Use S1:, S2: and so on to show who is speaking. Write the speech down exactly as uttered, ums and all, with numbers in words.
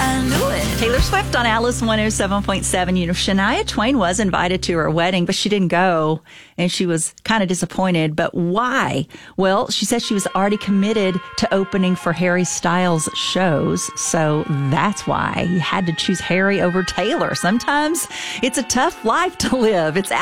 S1: I knew it.
S2: Taylor Swift on Alice one oh seven point seven. You know, Shania Twain was invited to her wedding, but she didn't go, and she was kind of disappointed. But why? Well, she said she was already committed to opening for Harry Styles' shows, so that's why he had to choose Harry over Taylor. Sometimes it's a tough life to live. It's